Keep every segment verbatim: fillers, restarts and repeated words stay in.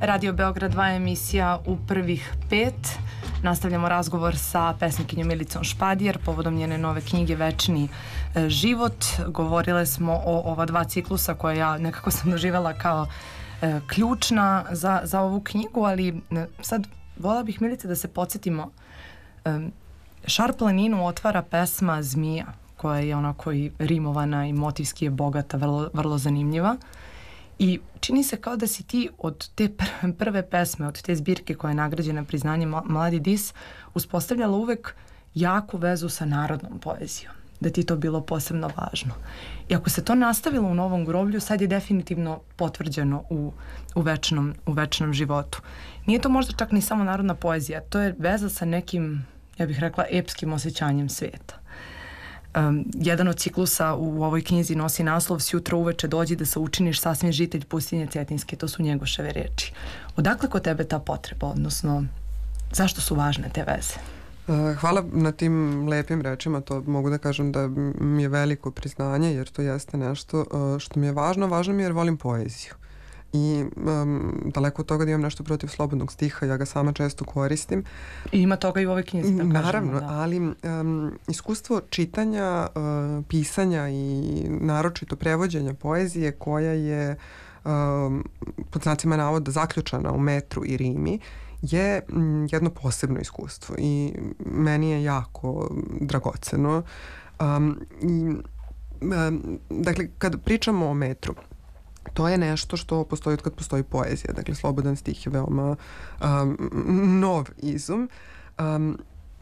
Radio Beograd dva emisija u prvih pet. Nastavljamo razgovor sa pesnikinjom Milicom Špadijer povodom njene nove knjige Večni e, život. Govorile smo o ova dva ciklusa koje ja nekako sam doživjela kao e, ključna za, za ovu knjigu, ali e, sad voljela bih, Milice, da se podsjetimo. E, Šar planinu otvara pesma Zmija, koja je onako i rimovana i motivski je bogata, vrlo, vrlo zanimljiva. I čini se kao da si ti od te prve, prve pesme, od te zbirke koja je nagrađena priznanjem Mladi dis, uspostavljala uvek jaku vezu sa narodnom poezijom. Da ti to bilo posebno važno. I ako se to nastavilo u Novom groblju, sad je definitivno potvrđeno u, u, večnom, u večnom životu. Nije to možda čak ni samo narodna poezija, to je veza sa nekim, ja bih rekla, epskim osjećanjem sveta. Um, jedan od ciklusa u ovoj knjizi nosi naslov Sjutra uveče dođi da se učiniš sasvim žitelj pustinje Cetinske. To su Njegoševe reči. Odakle kod tebe ta potreba, odnosno zašto su važne te veze? Hvala na tim lepim rečima, to mogu da kažem da mi je veliko priznanje, jer to jeste nešto što mi je važno. Važno mi je jer volim poeziju. I um, daleko od toga da imam nešto protiv slobodnog stiha, ja ga sama često koristim. I ima toga i u ovoj knjizi, da kažemo. Naravno, da. ali um, iskustvo čitanja, uh, pisanja i naročito prevođenja poezije koja je um, pod znacima navoda zaključana u metru i rimi je um, jedno posebno iskustvo i meni je jako dragoceno. Um, i, um, dakle, kad pričamo o metru, to je nešto što postoji od kad postoji poezija. Dakle, slobodan stih je veoma um, nov izum. Um,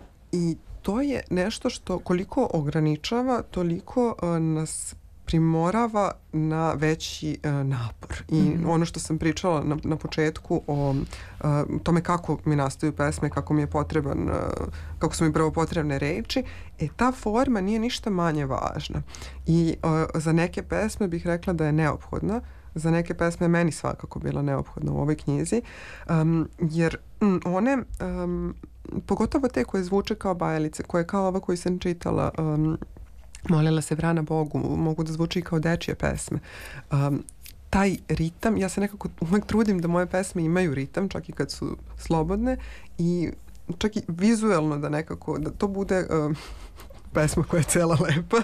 I to je nešto što koliko ograničava, toliko uh, nas primorava na veći uh, napor. I mm-hmm. ono što sam pričala na, na početku o uh, tome kako mi nastaju pesme, kako mi je potreban, uh, kako su mi prvo potrebne reči, e ta forma nije ništa manje važna. I uh, za neke pesme bih rekla da je neophodna, za neke pesme je meni svakako bila neophodna u ovoj knjizi, um, jer um, one, um, pogotovo te koje zvuče kao bajalice, koje kao ova koju sam čitala, um, Molila se vrana Bogu, mogu da zvuči kao dečije pesme. Um, taj ritam, ja se nekako uvek trudim da moje pesme imaju ritam, čak i kad su slobodne, i čak i vizuelno da nekako, da to bude um, pesma koja je cela lepa,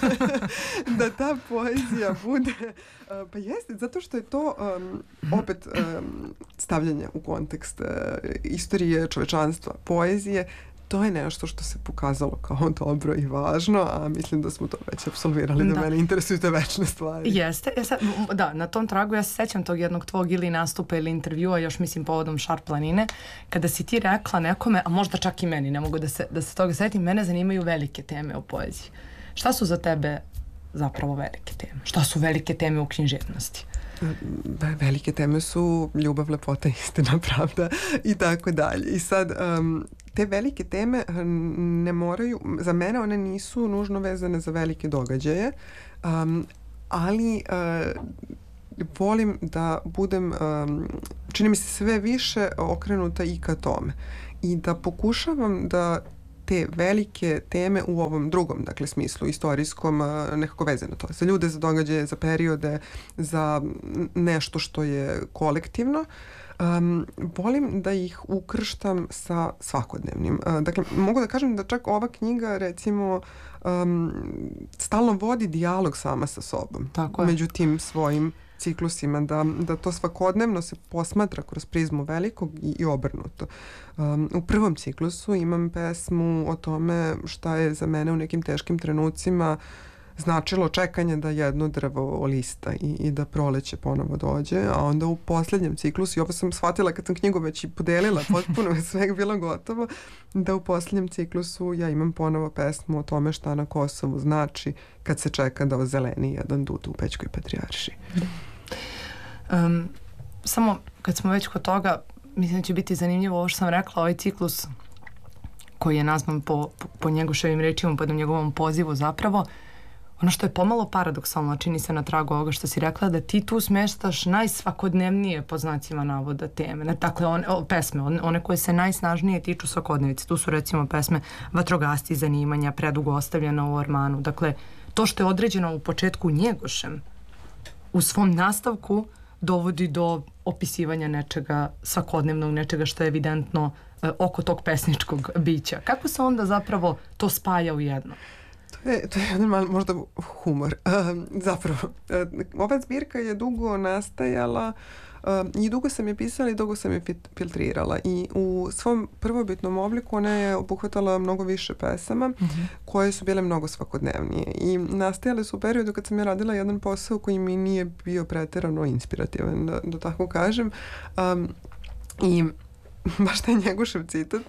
da ta poezija bude, uh, pa jeste, zato što je to um, opet um, stavljanje u kontekst uh, istorije čovečanstva, poezije. To je nešto što se pokazalo kao dobro i važno, a mislim da smo to već apsolvirali, da, da mene interesuju te večne stvari. Jeste, e sad, da, na tom tragu ja se sećam tog jednog tvog ili nastupa ili intervjua, još mislim povodom Šar planine, kada si ti rekla nekome, a možda čak i meni, ne mogu da se, da se toga setim, mene zanimaju velike teme u poeziji. Šta su za tebe zapravo velike teme? Šta su velike teme u književnosti? Velike teme su ljubav, lepota, istina, pravda i tako dalje. I sad, um, te velike teme ne moraju, za mene one nisu nužno vezane za velike događaje, um, ali uh, volim da budem, um, čini mi se sve više okrenuta i ka tome. I da pokušavam da te velike teme u ovom drugom, dakle, smislu, istorijskom, nekako vezano to. Za ljude, za događaje, za periode, za nešto što je kolektivno. Um, volim da ih ukrštam sa svakodnevnim. Uh, dakle, mogu da kažem da čak ova knjiga, recimo, um, stalno vodi dijalog sama sa sobom. Tako je. Među tim svojim ciklusima, da, da to svakodnevno se posmatra kroz prizmu velikog i, i obrnuto. Um, u prvom ciklusu imam pesmu o tome šta je za mene u nekim teškim trenucima značilo čekanje da jedno drvo olista i, i da proleće ponovo dođe, a onda u posljednjem ciklusu, i ovo sam shvatila kad sam knjigu već i podelila, potpuno je sve bilo gotovo, da u posljednjem ciklusu ja imam ponovo pesmu o tome šta na Kosovu znači kad se čeka da ozeleni jedan dud u Pećkoj patrijaršiji. Um, samo kad smo već kod toga, mislim da će biti zanimljivo ovo što sam rekla, ovaj ciklus koji je nazvan po, po, po Njegoševim rečima, po njegovom pozivu zapravo, ono što je pomalo paradoksalno, čini se na tragu ovoga što si rekla, da ti tu smeštaš najsvakodnevnije, po znacima navoda, teme. Dakle, one, o, pesme, one, one koje se najsnažnije tiču svakodnevice. Tu su recimo pesme Vatrogasci, zanimanja, Predugo ostavljena u ormanu. Dakle, to što je određeno u početku Njegošem, u svom nastavku dovodi do opisivanja nečega svakodnevnog, nečega što je evidentno e, oko tog pesničkog bića. Kako se onda zapravo to spaja u jedno? To je, to je jedan mal, možda humor. Um, zapravo, um, ova zbirka je dugo nastajala um, i dugo sam je pisala i dugo sam je fit, filtrirala. I u svom prvobitnom obliku ona je obuhvatala mnogo više pesama mm-hmm. koje su bile mnogo svakodnevnije. I nastajale su u periodu kad sam ja radila jedan posao koji mi nije bio preterano inspirativan, da, da tako kažem. Um, I baš taj Njegošev citat,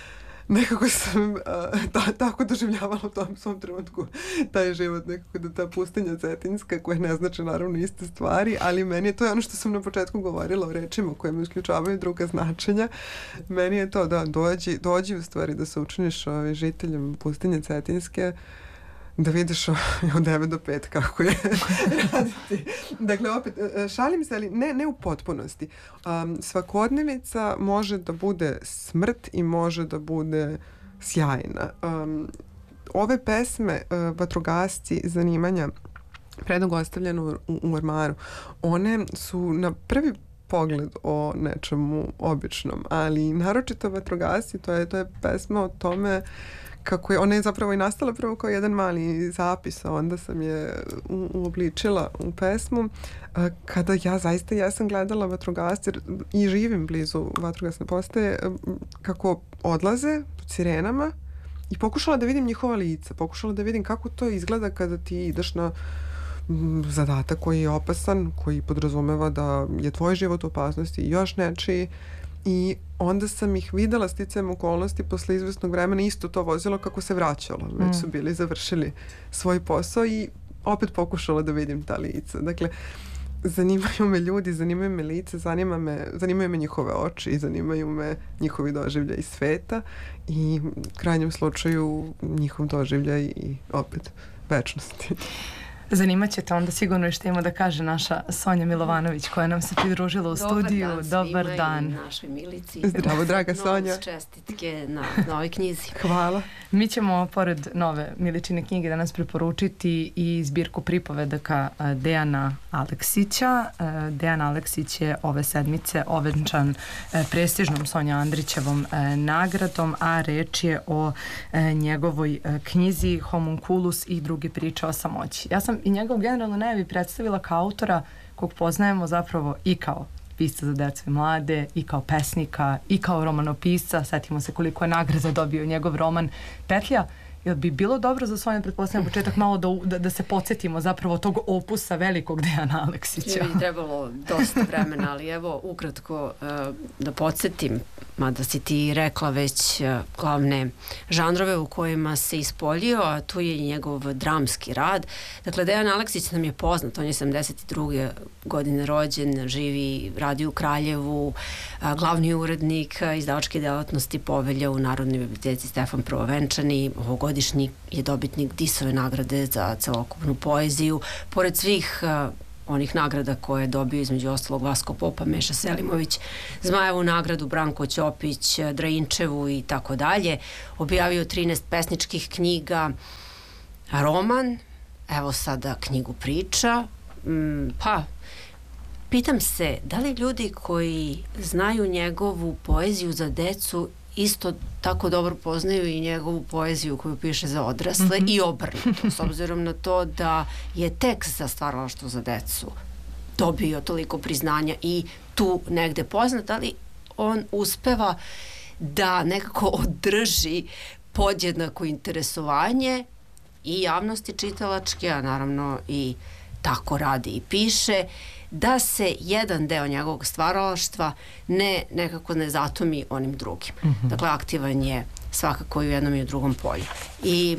nekako sam uh, ta, tako doživljavala u tom svom trenutku taj život, nekako da ta pustinja cetinska koja ne znači naravno iste stvari, ali meni je to ono što sam na početku govorila o rečima koje mi isključavaju druga značenja. Meni je to da dođi, dođi u stvari da se učiniš ovaj, žiteljem pustinje cetinske, da vidiš od devet do pet kako je raditi. Dakle, opet, šalim se, ali ne, ne u potpunosti. Um, svakodnevica može da bude smrt i može da bude sjajna. Um, ove pesme, uh, vatrogasci, zanimanja, predugo ostavljeno u, u ormaru, one su na prvi pogled o nečemu običnom, ali naročito vatrogasci, to je, to je pesma o tome kako je, ona je zapravo i nastala prvo kao jedan mali zapis, a onda sam je u, uobličila u pesmu. A, kada ja zaista jesam gledala vatrogasce i živim blizu vatrogasne postaje, kako odlaze sirenama i pokušala da vidim njihova lica, pokušala da vidim kako to izgleda kada ti ideš na m, zadatak koji je opasan, koji podrazumeva da je tvoj život u opasnosti i još nečiji. I onda sam ih videla sticajem okolnosti posle izvesnog vremena isto to vozilo kako se vraćalo. Već su bili završili svoj posao i opet pokušala da vidim ta lica. Dakle, zanimaju me ljudi, zanimaju me lice, zanima me, zanimaju me njihove oči i zanimaju me njihovi doživljaj iz sveta i u krajnjem slučaju njihov doživljaj i opet večnosti. Zanimat će te onda sigurno i što ima da kaže naša Sonja Milovanović koja nam se pridružila u Dobar studiju. Dan Dobar svima dan. I našoj Milici. Zdravo, draga Sonja. Čestitke na novoj knjizi. Hvala. Mi ćemo, pored nove Miličine knjige, danas preporučiti i zbirku pripovedaka Dejana Aleksića. Dejan Aleksić je ove sedmice ovenčan prestižnom Sonja Andrićevom nagradom, a reč je o njegovoj knjizi Homunculus i druge priče o samoći. Ja sam i njegov generalno najavi predstavila kao autora kog poznajemo zapravo i kao pisca za decu i mlade, i kao pesnika, i kao romanopisca. Setimo se koliko je nagrada dobio njegov roman Petlja. Jel bi bilo dobro za svoj pretpostavljam početak malo da, da, da se podsjetimo zapravo tog opusa velikog Dejana Aleksića? Je trebalo dosta vremena, ali evo ukratko da podsjetim, mada si ti rekla već glavne žanrove u kojima se ispoljio, a tu je i njegov dramski rad. Dakle, Dejan Aleksić nam je poznat, on je sedamdeset druge godine rođen, živi, radi u Kraljevu, glavni urednik izdavačke delatnosti Povelja u Narodnoj biblioteci Stefan Prvovenčani, ovogodišnji je dobitnik Disove nagrade za celokupnu poeziju. Pored svih uh, onih nagrada koje je dobio između ostalog Vasko Popa, Meša Selimović, Zmajevu nagradu, Branko Ćopić, Drajinčevu i tako dalje. Objavio trinaest pesničkih knjiga, roman, evo sada knjigu priča, mm, pa pitam se da li ljudi koji znaju njegovu poeziju za decu isto tako dobro poznaju i njegovu poeziju koju piše za odrasle mm-hmm. i obrnuto, s obzirom na to da je tekst za stvaralaštvo za decu dobio toliko priznanja i tu negde poznat, ali on uspeva da nekako održi podjednako interesovanje i javnosti čitalačke, a naravno i tako radi i piše, da se jedan deo njegovog stvaralaštva ne, nekako ne zatomi onim drugim. Mm-hmm. Dakle, aktivan je svakako i u jednom i u drugom polju. I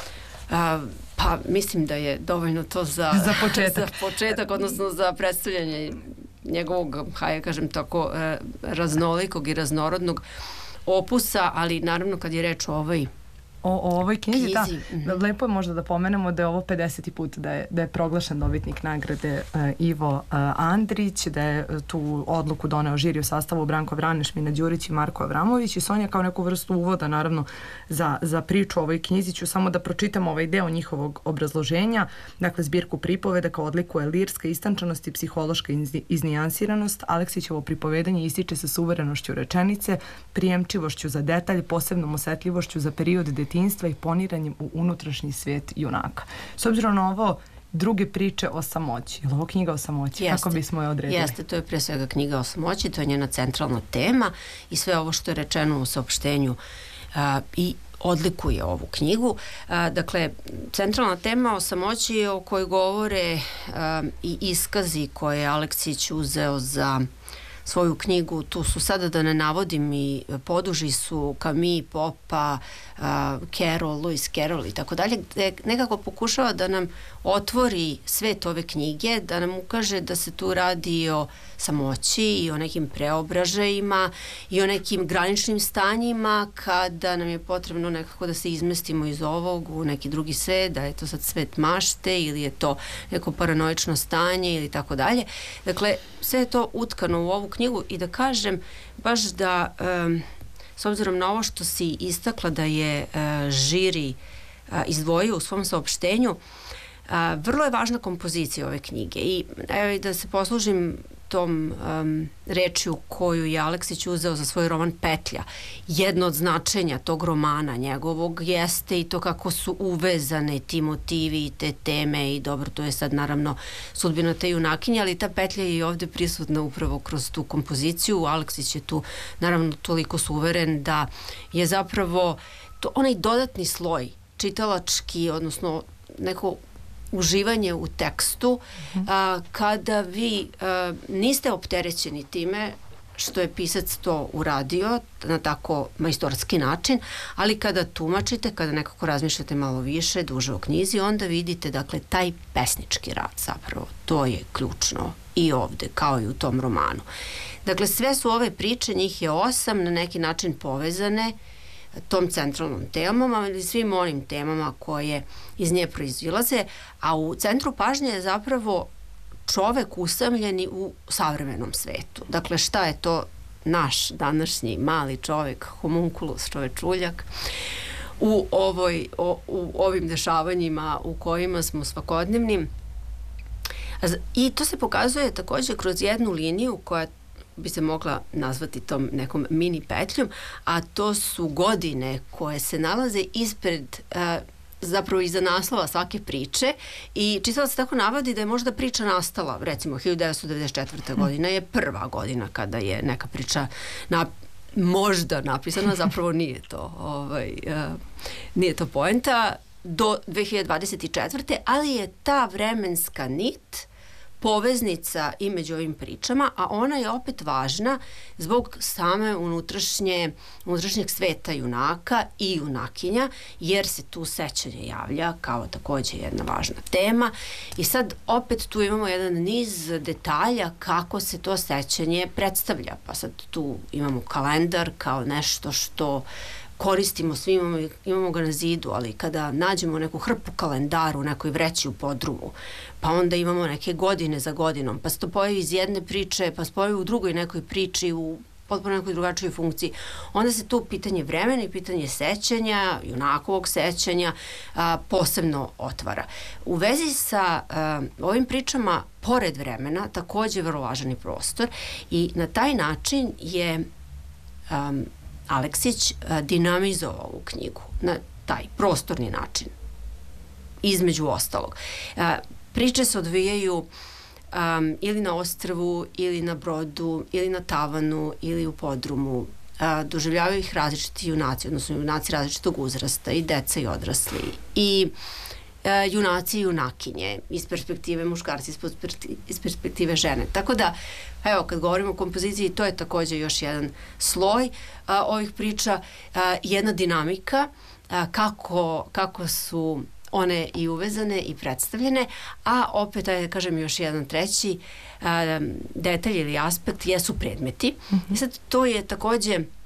a, pa mislim da je dovoljno to za, za početak. za početak, odnosno za predstavljanje njegovog, hajde kažem tako, raznolikog i raznorodnog opusa, ali naravno kad je reč o ovoj O, o ovoj knjizi, da, mm-hmm. lepo je možda da pomenemo da je ovo pedeseti put da je, da je proglašen dobitnik nagrade uh, Ivo uh, Andrić, da je uh, tu odluku doneo žiri u sastavu Branko Vraneš, Mina Đurić i Marko Avramović i Sonja kao neku vrstu uvoda naravno za, za priču o ovoj knjizi ću samo da pročitam ovaj deo njihovog obrazloženja, dakle zbirku pripoveda kao odlikuje lirska istančanost i psihološka iznijansiranost. Aleksićevo pripovedanje ističe sa suverenošću rečenice, prijemčivošću za detalj, posebnom osetljivošću za period detinjstva i poniranjem u unutrašnji svijet junaka. S obzirom na ovo druge priče o samoći, je li ovo knjiga o samoći? Jeste, kako bismo je odredili? Jeste, to je pre svega knjiga o samoći, to je njena centralna tema i sve ovo što je rečeno u saopštenju a, i odlikuje ovu knjigu. A, dakle, centralna tema o samoći o kojoj govore a, i iskazi koje je Aleksić uzeo za svoju knjigu, tu su sada da ne navodim i poduži su Camus, Popa, uh, Carroll, Lewis Carroll i tako dalje, gde nekako pokušava da nam otvori svet ove knjige, da nam ukaže da se tu radi o samoći i o nekim preobražajima i o nekim graničnim stanjima kada nam je potrebno nekako da se izmestimo iz ovog u neki drugi svet, da je to sad svet mašte ili je to neko paranoično stanje ili tako dalje. Dakle, sve je to utkano u ovu knjigu i da kažem baš da um, s obzirom na ovo što si istakla da je uh, žiri uh, izdvojio u svom saopštenju, uh, vrlo je važna kompozicija ove knjige i evo da se poslužim tom um, rečju koju je Aleksić uzeo za svoj roman Petlja. Jedno od značenja tog romana njegovog jeste i to kako su uvezane ti motivi i te teme i dobro, to je sad naravno sudbina te junakinje, ali ta petlja je i ovde prisutna upravo kroz tu kompoziciju. Aleksić je tu naravno toliko suveren da je zapravo to onaj dodatni sloj čitalački, odnosno neko uživanje u tekstu, a, kada vi a, niste opterećeni time što je pisac to uradio na tako majstorski način, ali kada tumačite, kada nekako razmišljate malo više, duže o knjizi, onda vidite, dakle, taj pesnički rad zapravo, to je ključno i ovde, kao i u tom romanu. Dakle, sve su ove priče, njih je osam, na neki način povezane tom centralnom temom, ali svim onim temama koje iz nje proizilaze, a u centru pažnje je zapravo čovek usamljeni u savremenom svetu. Dakle, šta je to naš današnji mali čovek, homunculus, čovečuljak, u, ovoj, o, u ovim dešavanjima u kojima smo svakodnevnim. I to se pokazuje takođe kroz jednu liniju koja bi se mogla nazvati tom nekom mini petljom, a to su godine koje se nalaze ispred, uh, zapravo iza naslova svake priče i čitalac se tako navodi da je možda priča nastala, recimo hiljadu devetsto devedeset četvrta godina je prva godina kada je neka priča na, možda napisana, zapravo nije to, ovaj, uh, nije to poenta, do dve hiljade dvadeset četvrte ali je ta vremenska nit poveznica i među ovim pričama, a ona je opet važna zbog same unutrašnje, unutrašnjeg sveta junaka i junakinja, jer se tu sećanje javlja kao takođe jedna važna tema i sad opet tu imamo jedan niz detalja kako se to sećanje predstavlja, pa sad tu imamo kalendar kao nešto što koristimo svi, imamo, imamo ga na zidu, ali kada nađemo neku hrpu kalendara u nekoj vreći u podrumu, pa onda imamo neke godine za godinom, pa se to pojavi iz jedne priče, pa se pojavi u drugoj nekoj priči, u potpuno nekoj drugačijoj funkciji, onda se tu pitanje vremena i pitanje sećanja, junakovog sećanja, a, posebno otvara. U vezi sa a, ovim pričama, pored vremena, takođe je vrlo važan i prostor i na taj način je a, Aleksić dinamizovao ovu knjigu na taj prostorni način, između ostalog. Priče se odvijaju um, ili na ostrvu, ili na brodu, ili na tavanu, ili u podrumu. Uh, doživljavaju ih različiti junaci, odnosno junaci različitog uzrasta, i deca i odrasli, i uh, junaci i junakinje, iz perspektive muškarci, iz perspektive žene. Tako da, evo, kad govorimo o kompoziciji, to je takođe još jedan sloj a, ovih priča, a, jedna dinamika, a, kako, kako su one i uvezane i predstavljene, a opet, ajde kažem još jedan treći a, detalj ili aspekt jesu predmeti. Mm-hmm. I sad to je takođe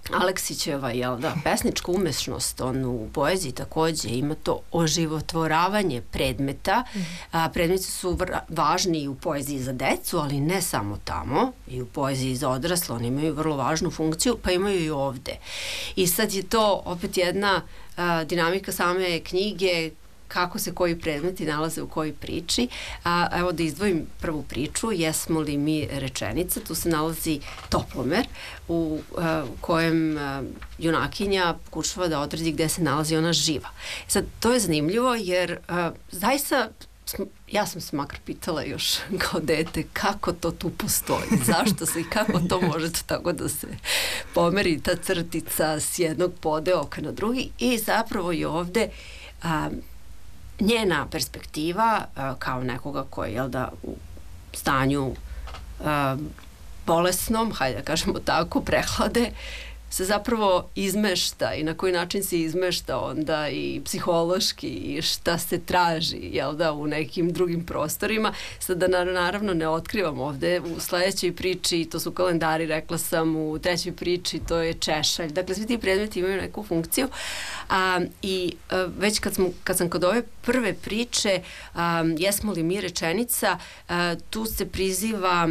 Aleksićeva, jel da, pesnička umešnost, on u poeziji takođe ima to oživotvoravanje predmeta. A, predmeti su vr- važni i u poeziji za decu, ali ne samo tamo, i u poeziji za odrasle, oni imaju vrlo važnu funkciju, pa imaju i ovde. I sad je to opet jedna a, dinamika same knjige, kako se koji predmeti nalaze u kojoj priči. A, evo da izdvojim prvu priču, Jesmo li mi rečenica, tu se nalazi toplomer u, a, u kojem a, junakinja pokušava da odredi gde se nalazi ona živa. Sad, to je zanimljivo jer a, zaista ja sam se makar pitala još kao dete kako to tu postoji, zašto se i kako to može to tako da se pomeri ta crtica s jednog podeoka na drugi i zapravo i ovde a, njena perspektiva uh, kao nekoga koji je, jel da, u stanju uh, bolesnom, hajde da kažemo tako, prehlade, se zapravo izmešta i na koji način se izmešta onda i psihološki i šta se traži, jel da, u nekim drugim prostorima. Sada da naravno ne otkrivam ovde u sledećoj priči, to su kalendari, rekla sam, u trećoj priči to je češalj. Dakle, svi ti predmeti imaju neku funkciju a, i a, već kad, smo, kad sam kod ove prve priče a, Jesmo li mi rečenica, a, tu se priziva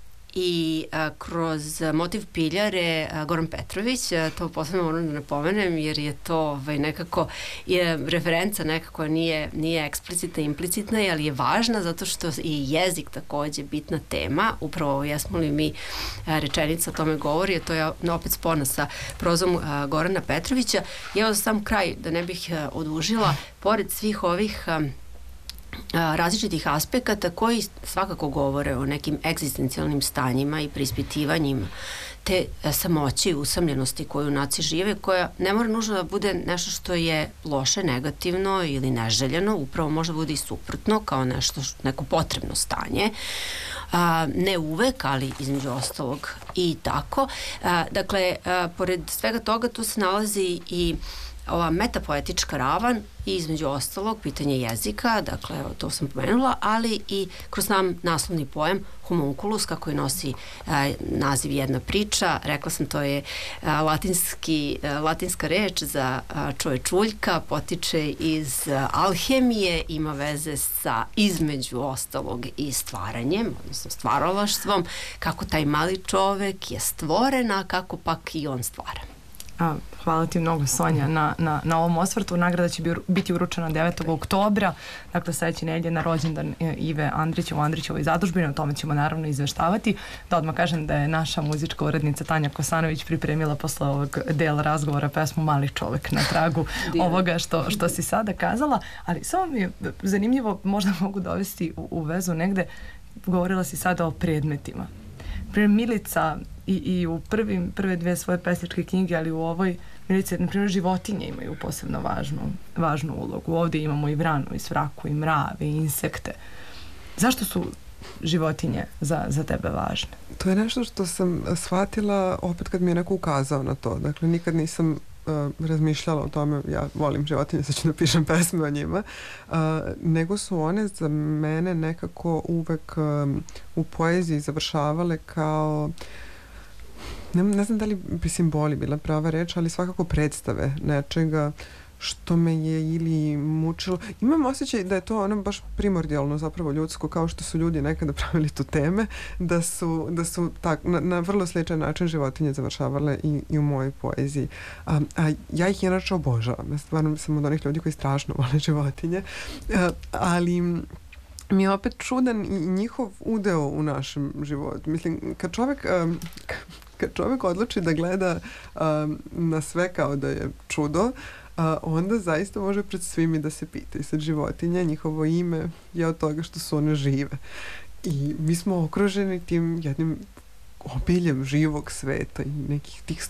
i a, kroz motiv piljare a, Goran Petrović, a, to posebno moram da napomenem jer je to ovaj, nekako je referenca nekako nije, nije eksplicitna, implicitna, ali je važna zato što i jezik takođe bitna tema, upravo Jesmo li mi a, rečenica o tome govori, a to je opet spona sa prozom a, Gorana Petrovića. I evo sam kraj, da ne bih a, odužila, pored svih ovih a, različitih aspekata koji svakako govore o nekim egzistencijalnim stanjima i preispitivanjima te samoće i usamljenosti koju junaci žive, koja ne mora nužno da bude nešto što je loše, negativno ili neželjeno, upravo može bude i suprotno kao nešto, neko potrebno stanje. A, ne uvek, ali između ostalog i tako. A, dakle, a, pored svega toga tu se nalazi i ova metapoetička ravan i između ostalog pitanje jezika, dakle evo, to sam pomenula, ali i kroz nam naslovni pojam homunculus, kako je nosi e, naziv jedna priča, rekla sam to je e, latinski, e, latinska reč za e, čovečuljka, potiče iz e, alhemije, ima veze sa između ostalog i stvaranjem, odnosno stvaralaštvom, kako taj mali čovek je stvoren, a kako pak i on stvara. A, hvala ti mnogo, Sonja, na, na, na ovom osvrtu. Nagrada će biti uručena devetog oktobra, dakle sledeće nedelje na rođendan Ive Andrića u Andrićevoj zadužbini, o tome ćemo naravno izveštavati. Da odmah kažem da je naša muzička urednica Tanja Kosanović pripremila posle ovog dela razgovora pesmu Mali čovek na tragu ovoga što, što si sada kazala, ali samo mi je zanimljivo, možda mogu dovesti u, u vezu negde, govorila si sada o predmetima. Primjer, Milica i, i u prvim, prve dve svoje pesničke knjige, ali u ovoj Milici, na primjer, životinje imaju posebno važnu, važnu ulogu. Ovdje imamo i vranu, i svraku, i mrave, i insekte. Zašto su životinje za, za tebe važne? To je nešto što sam shvatila opet kad mi je neko ukazao na to. Dakle, nikad nisam uh, razmišljala o tome, ja volim životinje, sad ću da pišem pesme o njima, uh, nego su one za mene nekako uvek um, u poeziji završavale kao Ne, ne znam da li bi simboli bila prava reč, ali svakako predstave nečega što me je ili mučilo. Imam osjećaj da je to ono baš primordijalno zapravo ljudsko, kao što su ljudi nekada pravili tu teme, da su, da su tak, na, na vrlo sličan način životinje završavale i, i u mojoj poeziji. A, a ja ih inače obožavam. Ja stvarno sam od onih ljudi koji strašno vole životinje, a, ali mi je opet čudan i njihov udeo u našem životu. Mislim, kad čovek... A, kad čovjek odluči da gleda um, na sve kao da je čudo, uh, onda zaista može pred svimi da se pita. I sad životinje, njihovo ime je od toga što su one žive. I mi smo okruženi tim jednim obiljem živog sveta i nekih tih